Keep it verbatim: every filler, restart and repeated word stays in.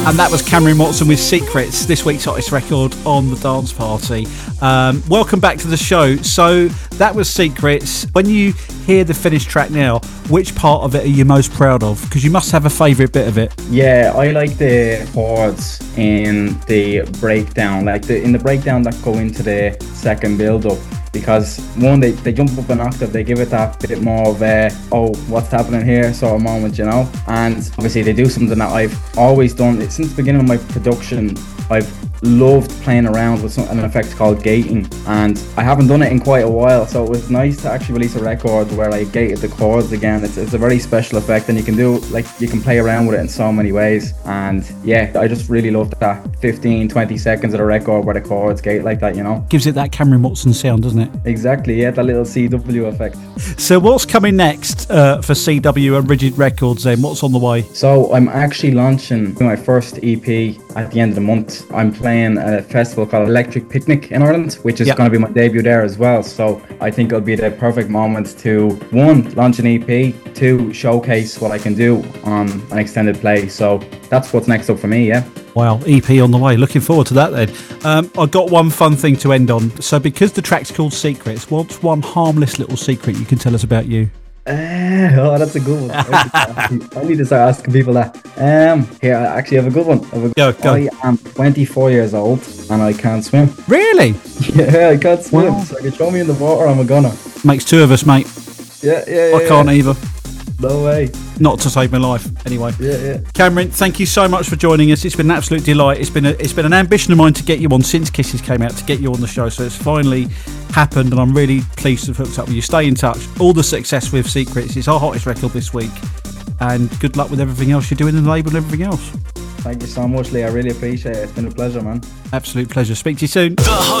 And that was Cameron Watson with Secrets, this week's hottest record on the Dance Party. Um, welcome back to the show. So that was Secrets. When you hear the finished track now, which part of it are you most proud of? Because you must have a favourite bit of it. Yeah, I like the chords in the breakdown, like the in the breakdown that go into the second build-up. Because one, they, they jump up an octave, they give it that bit more of a, oh, what's happening here sort of moment, you know? And obviously they do something that I've always done. Since the beginning of my production, I've loved playing around with some, an effect called gating, and I haven't done it in quite a while, so it was nice to actually release a record where I gated the chords again. It's, it's a very special effect, and you can do, like, you can play around with it in so many ways. And yeah, I just really loved that fifteen, twenty seconds of the record where the chords gate like that, you know? Gives it that Cameron Watson sound, doesn't it? Exactly, yeah, that little C W effect. So what's coming next uh, for C W and Rigid Records then? What's on the way? So I'm actually launching my first E P at the end of the month. I'm playing a festival called Electric Picnic in Ireland, which is yep. going to be my debut there as well. So I think it'll be the perfect moment to, one, launch an E P, two, showcase what I can do on an extended play. So that's what's next up for me, yeah. Wow, E P on the way. Looking forward to that then. Um, I've got one fun thing to end on. So because the track's called Secrets, what's one harmless little secret you can tell us about you? Uh, oh, that's a good one. I need to start asking people that. Um, here, I actually have a good one. I, have a, go, go. I am twenty-four years old and I can't swim. Really? Yeah, I can't swim. Wow. So if you throw me in the water, I'm a gunner. Makes two of us, mate. Yeah, yeah, yeah. I can't yeah. either. No way. Not to save my life, anyway. Yeah, yeah. Cameron, thank you so much for joining us. It's been an absolute delight. It's been a, it's been an ambition of mine to get you on since Kisses came out, to get you on the show. So it's finally happened, and I'm really pleased to have hooked up with you. Stay in touch. All the success with Secrets. It's our hottest record this week, and good luck with everything else you're doing in the label and everything else. Thank you so much, Lee. I really appreciate it. It's been a pleasure, man. Absolute pleasure. Speak to you soon.